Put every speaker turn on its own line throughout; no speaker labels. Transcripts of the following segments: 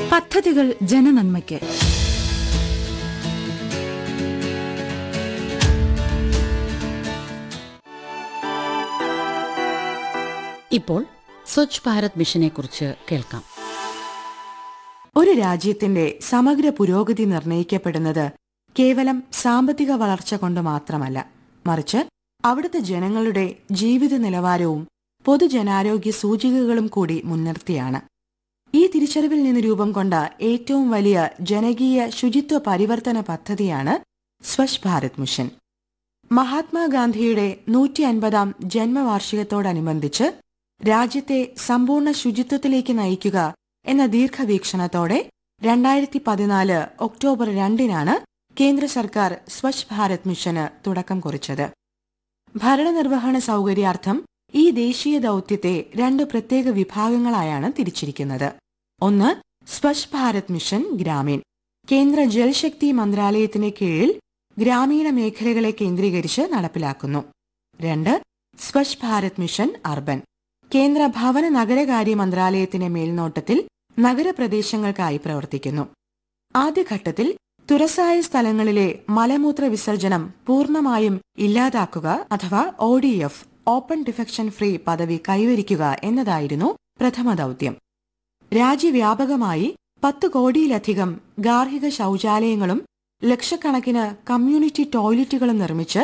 പദ്ധതികൾ ജനനന്മയ്ക്ക്.
ഇപ്പോൾ സ്വച്ഛ് ഭാരത് മിഷനെക്കുറിച്ച് കേൾക്കാം.
ഒരു രാജ്യത്തിന്റെ സമഗ്ര പുരോഗതി നിർണയിക്കപ്പെടുന്നത് കേവലം സാമ്പത്തിക വളർച്ച കൊണ്ട് മാത്രമല്ല, മറിച്ച് അവിടുത്തെ ജനങ്ങളുടെ ജീവിത നിലവാരവും പൊതുജനാരോഗ്യ സൂചികകളും കൂടി മുൻനിർത്തിയാണ്. ഈ തിരിച്ചറിവിൽ നിന്ന് രൂപം കൊണ്ട ഏറ്റവും വലിയ ജനകീയ ശുചിത്വ പരിവർത്തന പദ്ധതിയാണ് സ്വച്ഛ് ഭാരത് മിഷൻ. മഹാത്മാഗാന്ധിയുടെ 150ാം ജന്മവാർഷികത്തോടനുബന്ധിച്ച് രാജ്യത്തെ സമ്പൂർണ്ണ ശുചിത്വത്തിലേക്ക് നയിക്കുക എന്ന ദീർഘവീക്ഷണത്തോടെ 2014 ഒക്ടോബർ 2-നാണ് കേന്ദ്ര സർക്കാർ സ്വച്ഛ് ഭാരത് മിഷന് തുടക്കം കുറിച്ചത്. ഭരണനിർവഹണ സൗകര്യാർത്ഥം ഈ ദേശീയ ദൌത്യത്തെ 2 പ്രത്യേക വിഭാഗങ്ങളായാണ് തിരിച്ചിരിക്കുന്നത്. ഒന്ന്, സ്വച്ഛ് ഭാരത് മിഷൻ ഗ്രാമീൺ, കേന്ദ്ര ജൽശക്തി മന്ത്രാലയത്തിന് കീഴിൽ ഗ്രാമീണ മേഖലകളെ കേന്ദ്രീകരിച്ച് നടപ്പിലാക്കുന്നു. 2, സ്വച്ഛ് ഭാരത് മിഷൻ അർബൻ, കേന്ദ്ര ഭവന നഗരകാര്യ മന്ത്രാലയത്തിന്റെ മേൽനോട്ടത്തിൽ നഗരപ്രദേശങ്ങൾക്കായി പ്രവർത്തിക്കുന്നു. ആദ്യഘട്ടത്തിൽ തുറസായ സ്ഥലങ്ങളിലെ മലമൂത്ര വിസർജനം പൂർണ്ണമായും ഇല്ലാതാക്കുക അഥവാ ODF, ഓപ്പൺ ഡിഫെക്ഷൻ ഫ്രീ പദവി കൈവരിക്കുക എന്നതായിരുന്നു പ്രഥമ ദൌത്യം. രാജ്യവ്യാപകമായി 10 കോടിയിലധികം ഗാർഹിക ശൌചാലയങ്ങളും ലക്ഷക്കണക്കിന് കമ്മ്യൂണിറ്റി ടോയ്ലറ്റുകളും നിർമ്മിച്ച്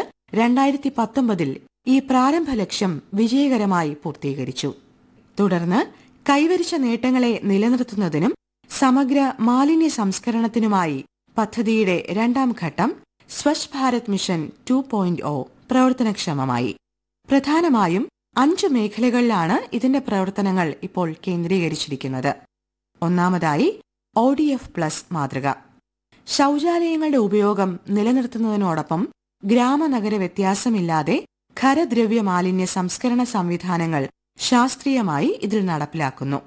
2019 ഈ പ്രാരംഭ ലക്ഷ്യം വിജയകരമായി പൂർത്തീകരിച്ചു. തുടർന്ന് കൈവരിച്ച നേട്ടങ്ങളെ നിലനിർത്തുന്നതിനും സമഗ്ര മാലിന്യ സംസ്കരണത്തിനുമായി പദ്ധതിയുടെ 2ാം ഘട്ടം സ്വച്ഛ് ഭാരത് മിഷൻ 2.0 പ്രവർത്തനക്ഷമമായി. പ്രധാനമായും 5 മേഖലകളിലാണ് ഇതിന്റെ പ്രവർത്തനങ്ങൾ ഇപ്പോൾ കേന്ദ്രീകരിച്ചിരിക്കുന്നത്. ഒന്നാമതായി ODF+ മാതൃക. ശൌചാലയങ്ങളുടെ ഉപയോഗം നിലനിർത്തുന്നതിനോടൊപ്പം ഗ്രാമനഗര വ്യത്യാസമില്ലാതെ ഖരദ്രവ്യ മാലിന്യ സംസ്കരണ സംവിധാനങ്ങൾ ശാസ്ത്രീയമായി ഇതിൽ നടപ്പിലാക്കുന്നു.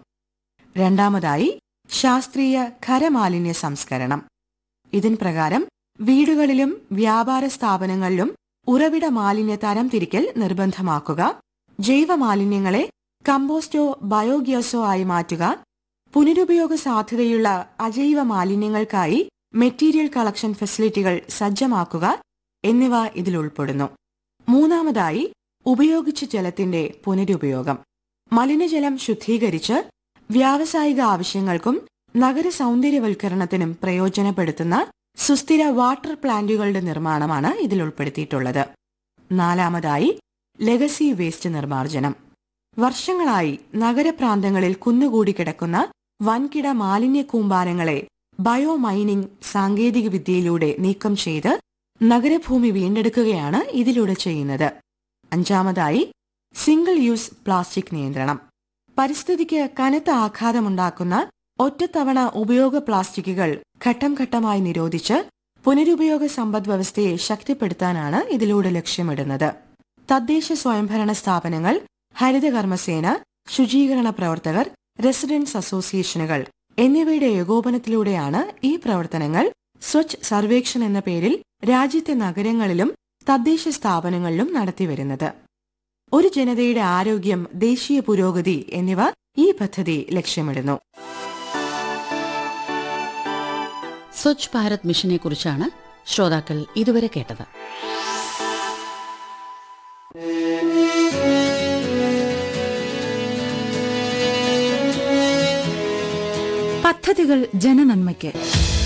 രണ്ടാമതായി ശാസ്ത്രീയ ഖരമാലിന്യ സംസ്കരണം. ഇതിൻ പ്രകാരം വീടുകളിലും വ്യാപാര സ്ഥാപനങ്ങളിലും ഉറവിട മാലിന്യ തരംതിരിക്കൽ നിർബന്ധമാക്കുക, ജൈവമാലിന്യങ്ങളെ കമ്പോസ്റ്റോ ബയോഗ്യാസോ ആയി മാറ്റുക, പുനരുപയോഗ സാധ്യതയുള്ള അജൈവ മാലിന്യങ്ങൾക്കായി മെറ്റീരിയൽ കളക്ഷൻ ഫെസിലിറ്റികൾ സജ്ജമാക്കുക എന്നിവ ഇതിൽ ഉൾപ്പെടുന്നു. മൂന്നാമതായി ഉപയോഗിച്ച ജലത്തിന്റെ പുനരുപയോഗം. മലിനജലം ശുദ്ധീകരിച്ച് വ്യാവസായിക ആവശ്യങ്ങൾക്കും നഗര സൗന്ദര്യവൽക്കരണത്തിനും പ്രയോജനപ്പെടുത്തുന്ന സുസ്ഥിര വാട്ടർ പ്ലാന്റുകളുടെ നിർമ്മാണമാണ് ഇതിൽ ഉൾപ്പെടുത്തിയിട്ടുള്ളത്. നാലാമതായി ലെഗസി വേസ്റ്റ് നിർമ്മാർജ്ജനം. വർഷങ്ങളായി നഗരപ്രാന്തങ്ങളിൽ കുന്നുകൂടി കിടക്കുന്ന വൻകിട മാലിന്യ കൂമ്പാരങ്ങളെ ബയോ മൈനിംഗ് സാങ്കേതികവിദ്യയിലൂടെ നീക്കം ചെയ്ത് നഗരഭൂമി വീണ്ടെടുക്കുകയാണ് ഇതിലൂടെ ചെയ്യുന്നത്. അഞ്ചാമതായി സിംഗിൾ യൂസ് പ്ലാസ്റ്റിക് നിയന്ത്രണം. പരിസ്ഥിതിക്ക് കനത്ത ആഘാതമുണ്ടാക്കുന്ന ഒറ്റത്തവണ ഉപയോഗ പ്ലാസ്റ്റിക്കുകൾ ഘട്ടം ഘട്ടമായി നിരോധിച്ച് പുനരുപയോഗ സമ്പദ്വ്യവസ്ഥയെ ശക്തിപ്പെടുത്താനാണ് ഇതിലൂടെ ലക്ഷ്യമിടുന്നത്. തദ്ദേശ സ്വയംഭരണ സ്ഥാപനങ്ങൾ, ഹരിതകർമ്മസേന, ശുചീകരണ പ്രവർത്തകർ, റെസിഡൻസ് അസോസിയേഷനുകൾ എന്നിവയുടെ ഏകോപനത്തിലൂടെയാണ് ഈ പ്രവർത്തനങ്ങൾ സ്വച്ഛ് സർവേക്ഷൺ എന്ന പേരിൽ രാജ്യത്തെ നഗരങ്ങളിലും തദ്ദേശ സ്ഥാപനങ്ങളിലും നടത്തിവരുന്നത്. ഒരു ജനതയുടെ ആരോഗ്യം, ദേശീയ പുരോഗതി എന്നിവ ഈ പദ്ധതി ലക്ഷ്യമിടുന്നു.
സ്വച്ഛ് ഭാരത് മിഷനെക്കുറിച്ചാണ് ശ്രോതാക്കൾ ഇതുവരെ കേട്ടത്.
പദ്ധതികൾ ജനനന്മയ്ക്ക്.